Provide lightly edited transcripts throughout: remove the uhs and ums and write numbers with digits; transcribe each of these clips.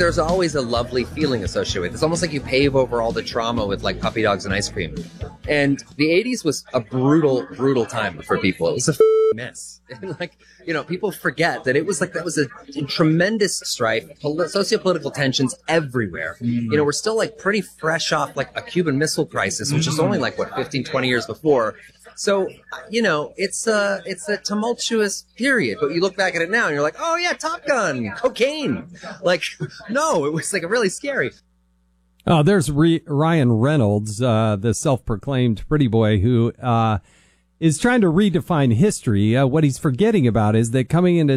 there's always a lovely feeling associated with it. It's almost like you pave over all the trauma with like puppy dogs and ice cream. And the 80s was a brutal, brutal time for people. It was a mess. And like, you know, people forget that it was like, that was a tremendous strife, socio-political tensions everywhere. You know, we're still like pretty fresh off like a Cuban Missile Crisis, which is only like, what, 15, 20 years before. So, you know, it's a tumultuous period, but you look back at it now and you're like, oh yeah, Top Gun, cocaine. Like, no, it was like really scary. Oh, there's Ryan Reynolds, the self-proclaimed pretty boy who, is trying to redefine history. What he's forgetting about is that coming into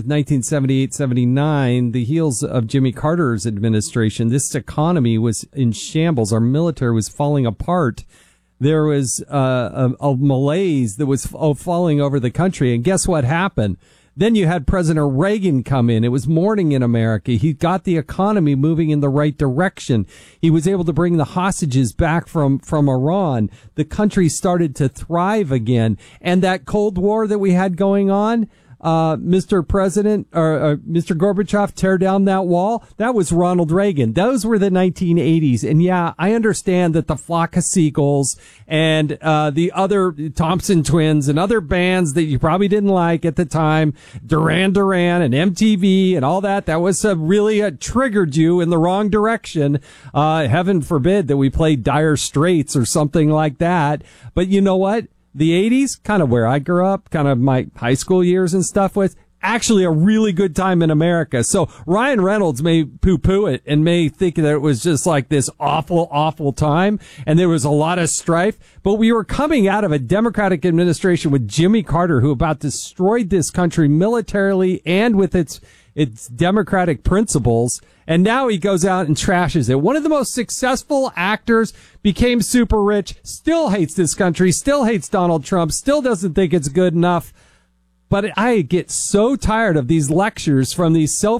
1978-79, the heels of Jimmy Carter's administration, this economy was in shambles. Our military was falling apart. There was a malaise that was falling over the country. And guess what happened? Then you had President Reagan come in. It was morning in America. He got the economy moving in the right direction. He was able to bring the hostages back from Iran. The country started to thrive again. And that Cold War that we had going on, Mr. President or Mr. Gorbachev, tear down that wall. That was Ronald Reagan. Those were the 1980s. And yeah, I understand that the Flock of Seagulls and the other Thompson Twins and other bands that you probably didn't like at the time, Duran Duran and MTV and all that, that was really triggered you in the wrong direction. Heaven forbid that we played Dire Straits or something like that. But you know what? The 80s, kind of where I grew up, kind of my high school years and stuff, was actually a really good time in America. So Ryan Reynolds may poo-poo it and may think that it was just like this awful, awful time and there was a lot of strife. But we were coming out of a Democratic administration with Jimmy Carter, who about destroyed this country militarily and with its democratic principles. And now he goes out and trashes it. One of the most successful actors, became super rich, still hates this country, still hates Donald Trump, still doesn't think it's good enough. But I get so tired of these lectures from these